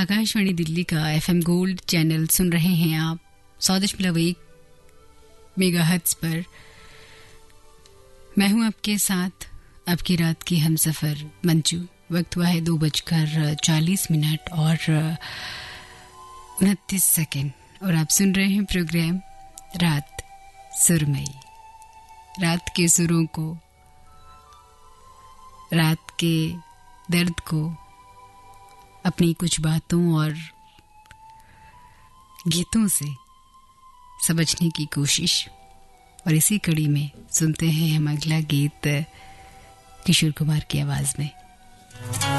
आकाशवाणी दिल्ली का FM gold channel सुन रहे हैं आप 100.1 मेगाहर्ट्ज पर। मैं हूं आपके साथ आपकी रात की हमसफर मंजू। वक्त हुआ है 2:40 और 29 और आप सुन रहे हैं प्रोग्राम रात सुरमई। रात के सुरों को, रात के दर्द को अपनी कुछ बातों और गीतों से समझने की कोशिश। और इसी कड़ी में सुनते हैं हम अगला गीत किशोर कुमार की आवाज में।